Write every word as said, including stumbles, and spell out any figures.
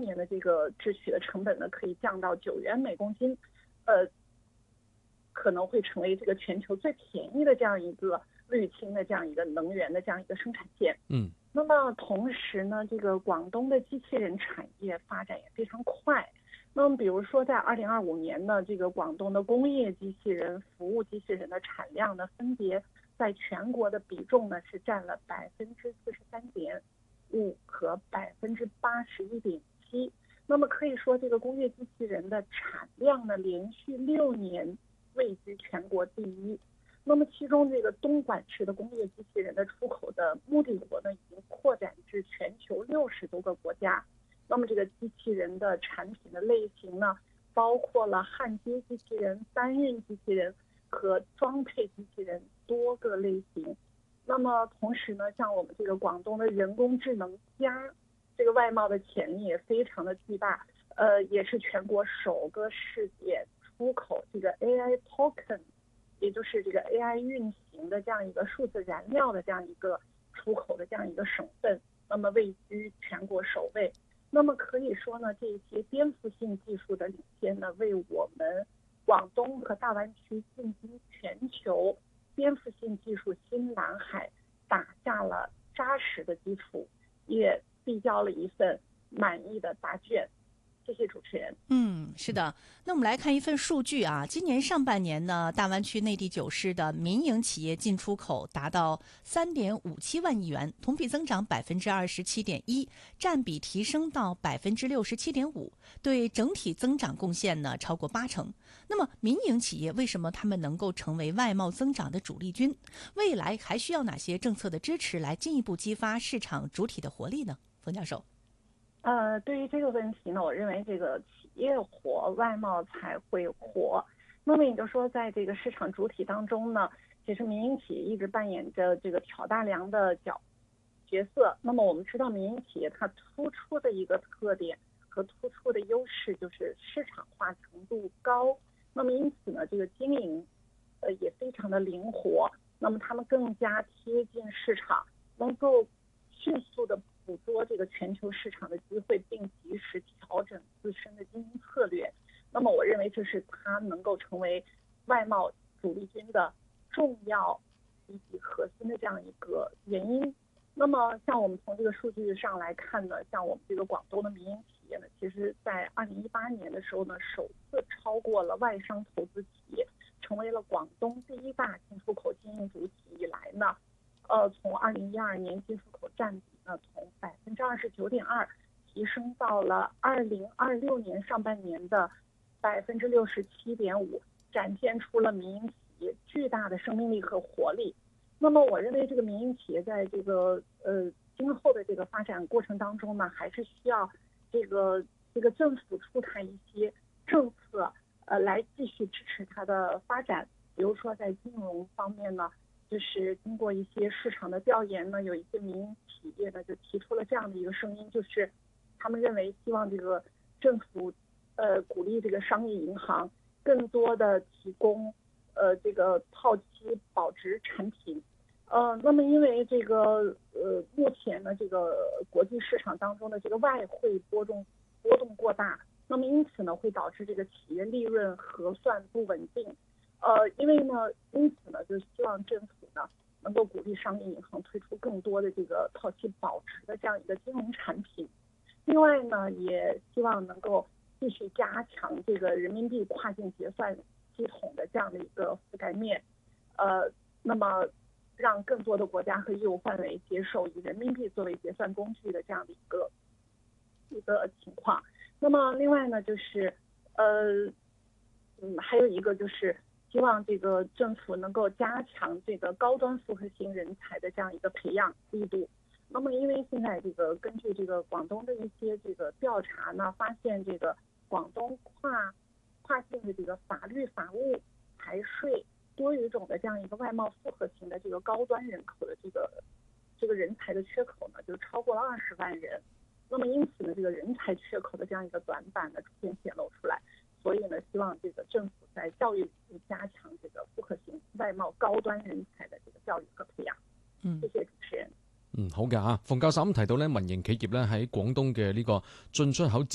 年的这个制取的成本呢可以降到九元每公斤，呃，可能会成为这个全球最便宜的这样一个绿氢的这样一个能源的这样一个生产线。 嗯， 那么同时呢，这个广东的机器人产业发展也非常快。那么比如说在二零二五年呢，这个广东的工业机器人、服务机器人的产量呢，分别在全国的比重呢是占了百分之四十三点五和百分之八十一点七。那么可以说，这个工业机器人的产量呢，连续六年位居全国第一。那么其中这个东莞市的工业机器人的出口的目的国呢，已经扩展至全球六十多个国家。那么这个机器人的产品的类型呢，包括了焊接机器人、搬运机器人和装配机器人多个类型。那么同时呢，像我们这个广东的人工智能加这个外贸的潜力也非常的巨大，呃，也是全国首个试点出口这个 A I token， 也就是这个 A I 运行的这样一个数字燃料的这样一个出口的这样一个省份，那么位居全国首位。那么可以说呢，这些颠覆性技术的领先呢，为我们广东和大湾区进军全球颠覆性技术新蓝海打下了扎实的基础，也递交了一份满意的答卷。谢谢主持人。 嗯，是的。那我们来看一份数据啊，今年上半年呢，大湾区内地九市的民营企业进出口达到三点五七万亿元，同比增长百分之二十七点一，占比提升到百分之六十七点五，对整体增长贡献呢超过八成。那么民营企业为什么他们能够成为外贸增长的主力军？未来还需要哪些政策的支持来进一步激发市场主体的活力呢？冯教授。 呃，对于这个问题呢，我认为这个企业活，外贸才会活。那么也就是说，在这个市场主体当中呢，其实民营企业一直扮演着这个挑大梁的角角色。那么我们知道，民营企业它突出的一个特点和突出的优势就是市场化程度高。那么因此呢，这个经营呃也非常的灵活。那么他们更加贴近市场，能够迅速的捕捉这个全球市场的机会，并及时调整自身的经营策略。那么我认为这是它能够成为外贸主力军的重要以及核心的这样一个原因。那么像我们从这个数据上来看呢，像我们这个广东的民营企业呢，其实在二零一八年的时候呢，首次超过了外商投资企业，成为了广东第一大进出口经营主体以来呢，呃，从二零一二年进出口占比呢，从百分之二十九点二提升到了二零二六年上半年的百分之六十七点五，展现出了民营企业巨大的生命力和活力。那么，我认为这个民营企业在这个呃今后的这个发展过程当中呢，还是需要这个这个政府出台一些政策，呃，来继续支持它的发展。比如说在金融方面呢，就是经过一些市场的调研呢，有一些民营企业呢就提出了这样的一个声音，就是他们认为希望这个政府呃鼓励这个商业银行更多的提供呃这个套期保值产品。呃，那么因为这个呃目前呢这个国际市场当中的这个外汇波动波动过大，那么因此呢会导致这个企业利润核算不稳定。呃，因为呢，因此呢，就希望政府呢能够鼓励商业银行推出更多的这个套期保值的这样一个金融产品。另外呢，也希望能够继续加强这个人民币跨境结算系统的这样的一个覆盖面，呃，那么让更多的国家和业务范围接受以人民币作为结算工具的这样的一个一个情况。那么另外呢，就是呃，嗯，还有一个就是希望这个政府能够加强这个高端复合型人才的这样一个培养力度。那么因为现在这个根据这个广东的一些这个调查呢，发现这个广东跨跨境的这个法律法务财税多语种的这样一个外贸复合型的这个高端人口的这个这个人才的缺口呢，就超过了二十万人。那么因此呢，这个人才缺口的这样一个短板呢，逐渐显露出来。所以呢，希望这个政府在教育里加强这个复合型外貿高端人才的这个教育和培養。嗯，謝謝主持人。 嗯，好嘅嚇，馮教授咁提到咧，民營企業咧喺廣東嘅呢個進出口